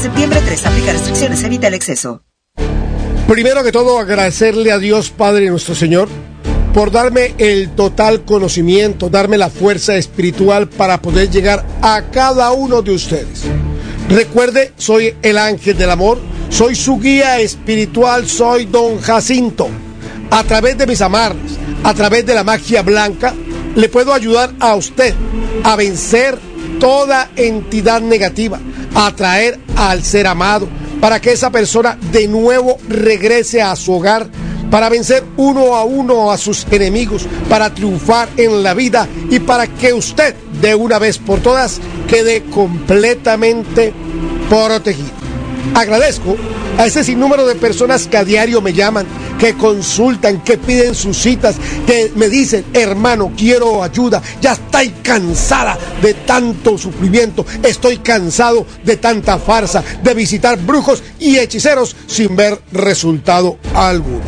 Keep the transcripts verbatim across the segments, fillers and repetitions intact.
septiembre tres. Aplica restricciones, evita el exceso. Primero que todo, agradecerle a Dios Padre nuestro Señor por darme el total conocimiento, darme la fuerza espiritual para poder llegar a cada uno de ustedes. Recuerde, soy el ángel del amor, soy su guía espiritual, soy Don Jacinto. A través de mis amarres, a través de la magia blanca, le puedo ayudar a usted a vencer toda entidad negativa, a atraer al ser amado, para que esa persona de nuevo regrese a su hogar, para vencer uno a uno a sus enemigos, para triunfar en la vida y para que usted de una vez por todas quede completamente protegido. Agradezco a ese sinnúmero de personas que a diario me llaman, que consultan, que piden sus citas, que me dicen: hermano, quiero ayuda, ya estoy cansada de tanto sufrimiento, estoy cansado de tanta farsa, de visitar brujos y hechiceros sin ver resultado alguno.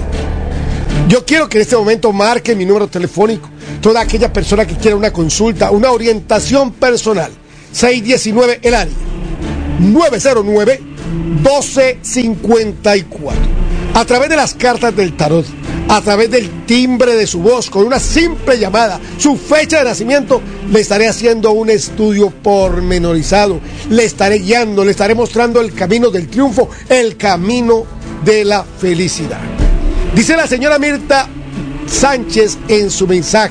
Yo quiero que en este momento marque mi número telefónico, toda aquella persona que quiera una consulta, una orientación personal. seis uno nueve el área, nueve cero nueve, doce cincuenta y cuatro. A través de las cartas del tarot, a través del timbre de su voz, con una simple llamada, su fecha de nacimiento, le estaré haciendo un estudio pormenorizado, le estaré guiando, le estaré mostrando el camino del triunfo, el camino de la felicidad. Dice la señora Mirta Sánchez en su mensaje,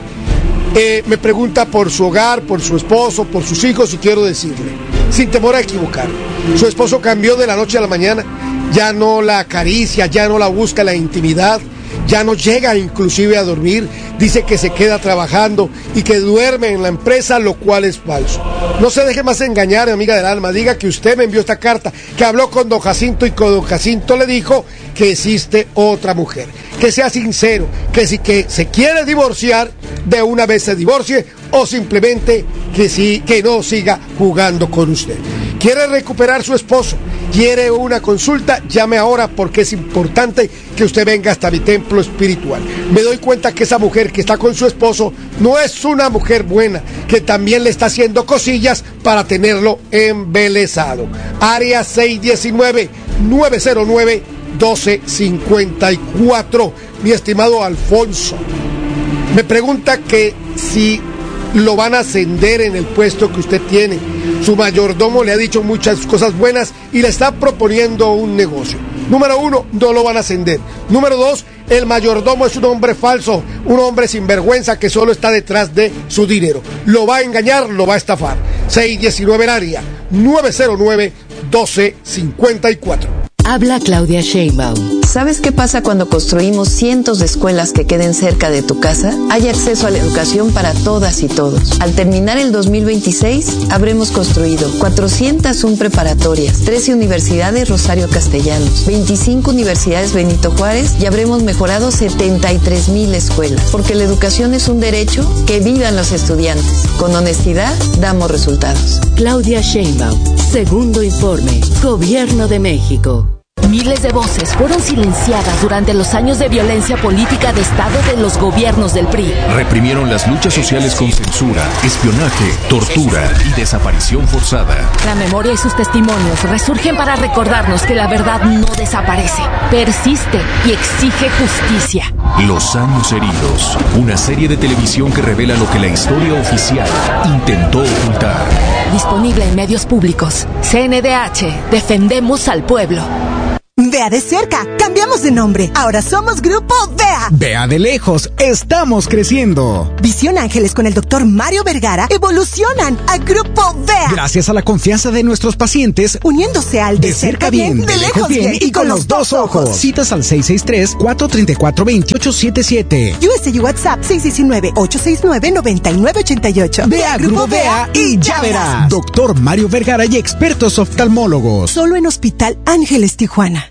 eh, me pregunta por su hogar, por su esposo, por sus hijos, y quiero decirle, sin temor a equivocar, su esposo cambió de la noche a la mañana. Ya no la acaricia, ya no la busca la intimidad, ya no llega inclusive a dormir, dice que se queda trabajando y que duerme en la empresa, lo cual es falso. No se deje más engañar, amiga del alma, diga que usted me envió esta carta, que habló con don Jacinto y con don Jacinto le dijo que existe otra mujer. Que sea sincero, que si que se quiere divorciar, de una vez se divorcie, o simplemente que, sí, que no siga jugando con usted. ¿Quiere recuperar su esposo? ¿Quiere una consulta? Llame ahora, porque es importante que usted venga hasta mi templo espiritual. Me doy cuenta que esa mujer que está con su esposo no es una mujer buena, que también le está haciendo cosillas para tenerlo embelesado. Área seis uno nueve, nueve cero nueve, doce cincuenta y cuatro. Mi estimado Alfonso, me pregunta que si lo van a ascender en el puesto que usted tiene. Su mayordomo le ha dicho muchas cosas buenas y le está proponiendo un negocio. Número uno, no lo van a ascender. Número dos, el mayordomo es un hombre falso, un hombre sinvergüenza que solo está detrás de su dinero. Lo va a engañar, lo va a estafar. seis uno nueve el área, nueve cero nueve, doce cincuenta y cuatro. Habla Claudia Sheinbaum. ¿Sabes qué pasa cuando construimos cientos de escuelas que queden cerca de tu casa? Hay acceso a la educación para todas y todos. Al terminar el dos mil veintiséis, habremos construido cuatrocientas uno preparatorias, trece universidades Rosario Castellanos, veinticinco universidades Benito Juárez y habremos mejorado setenta y tres mil escuelas. Porque la educación es un derecho, que vivan los estudiantes. Con honestidad, damos resultados. Claudia Sheinbaum. Segundo informe. Gobierno de México. Miles de voces fueron silenciadas durante los años de violencia política de Estado de los gobiernos del P R I. Reprimieron las luchas sociales con censura, espionaje, tortura y desaparición forzada. La memoria y sus testimonios resurgen para recordarnos que la verdad no desaparece, persiste y exige justicia. Los años heridos, una serie de televisión que revela lo que la historia oficial intentó ocultar. Disponible en medios públicos. C N D H, defendemos al pueblo. Vea de cerca, cambiamos de nombre. Ahora somos Grupo Vea. Vea de lejos, estamos creciendo. Visión Ángeles con el doctor Mario Vergara evolucionan a Grupo Vea. Gracias a la confianza de nuestros pacientes, uniéndose al de, de cerca bien, bien, de lejos bien, bien y con los dos ojos. Citas al seis seis tres, cuatro tres cuatro, dos ocho siete siete. U S U WhatsApp seis uno nueve, ocho seis nueve, nueve nueve ocho ocho. Vea Grupo Vea y ya verás. Doctor Mario Vergara y expertos oftalmólogos. Solo en Hospital Ángeles Tijuana.